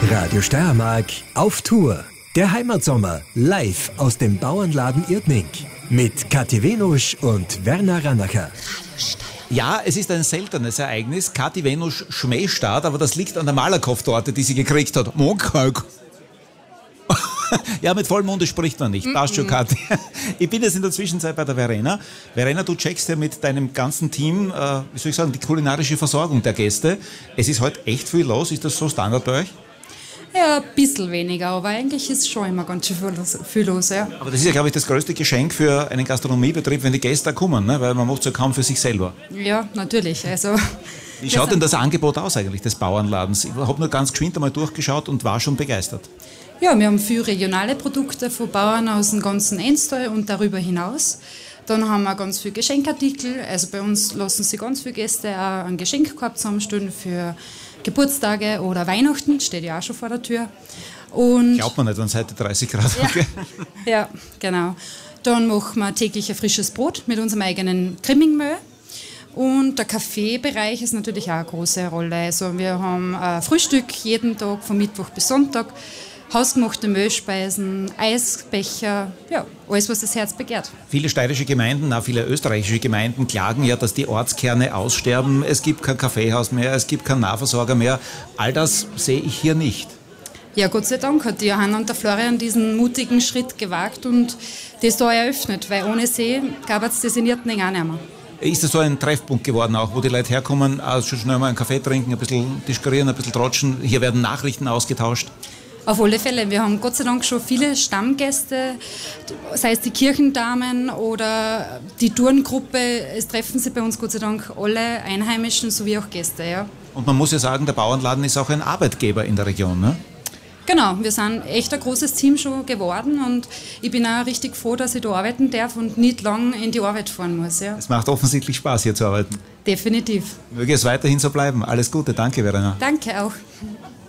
Radio Steiermark auf Tour. Der Heimatsommer live aus dem Bauernladen Irtning. Mit Kathi Venusch und Werner Rannacher. Ja, es ist ein seltenes Ereignis. Kathi Venusch Schmähstart, aber das liegt an der Malerkopftorte, die sie gekriegt hat. Monkalk. Ja, mit vollem Munde spricht man nicht. Passt schon, Kathi. Ich bin jetzt in der Zwischenzeit bei der Verena. Verena, du checkst ja mit deinem ganzen Team, wie soll ich sagen, die kulinarische Versorgung der Gäste. Es ist heute echt viel los. Ist das so Standard bei euch? Ja, ein bisschen weniger, aber eigentlich ist schon immer ganz schön viel los. Ja. Aber das ist ja, glaube ich, das größte Geschenk für einen Gastronomiebetrieb, wenn die Gäste da kommen, ne? Weil man macht es ja kaum für sich selber. Ja, natürlich. Also, wie schaut denn das Angebot aus eigentlich des Bauernladens? Ich habe nur ganz geschwind einmal durchgeschaut und war schon begeistert. Ja, wir haben viele regionale Produkte von Bauern aus dem ganzen Enstal und darüber hinaus. Dann haben wir ganz viele Geschenkartikel. Also bei uns lassen sich ganz viele Gäste auch einen Geschenkkorb zusammenstellen für Geburtstage oder Weihnachten, steht ja auch schon vor der Tür. Und glaubt man nicht, wenn es heute 30 Grad ja, okay. Ja, genau. Dann machen wir täglich ein frisches Brot mit unserem eigenen Krimmingmehl. Und der Kaffeebereich ist natürlich auch eine große Rolle. Also wir haben Frühstück jeden Tag von Mittwoch bis Sonntag, hausgemachte Mehlspeisen, Eisbecher, ja, alles, was das Herz begehrt. Viele steirische Gemeinden, auch viele österreichische Gemeinden klagen ja, dass die Ortskerne aussterben. Es gibt kein Kaffeehaus mehr, es gibt keinen Nahversorger mehr. All das sehe ich hier nicht. Ja, Gott sei Dank hat die Johanna und der Florian diesen mutigen Schritt gewagt und das da eröffnet, weil ohne See gab es das in Irtning auch nicht mehr. Ist das so ein Treffpunkt geworden auch, wo die Leute herkommen, schon schnell mal einen Kaffee trinken, ein bisschen diskurieren, ein bisschen tratschen, hier werden Nachrichten ausgetauscht? Auf alle Fälle. Wir haben Gott sei Dank schon viele Stammgäste, sei es die Kirchendamen oder die Turngruppe. Es treffen sich bei uns Gott sei Dank alle Einheimischen sowie auch Gäste. Ja. Und man muss ja sagen, der Bauernladen ist auch ein Arbeitgeber in der Region, ne? Genau, wir sind echt ein großes Team schon geworden und ich bin auch richtig froh, dass ich da arbeiten darf und nicht lang in die Arbeit fahren muss. Ja. Es macht offensichtlich Spaß, hier zu arbeiten. Definitiv. Möge es weiterhin so bleiben. Alles Gute, danke Verena. Danke auch.